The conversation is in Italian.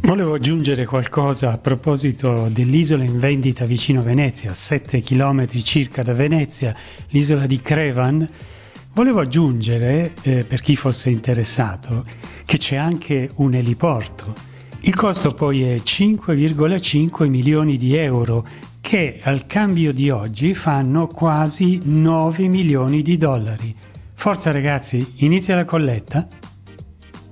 Volevo aggiungere qualcosa a proposito dell'isola in vendita vicino Venezia, a 7 chilometri circa da Venezia, l'isola di Crevan. Volevo aggiungere, per chi fosse interessato, che c'è anche un eliporto. Il costo poi è 5,5 milioni di euro, che al cambio di oggi fanno quasi 9 milioni di dollari. Forza ragazzi, inizia la colletta!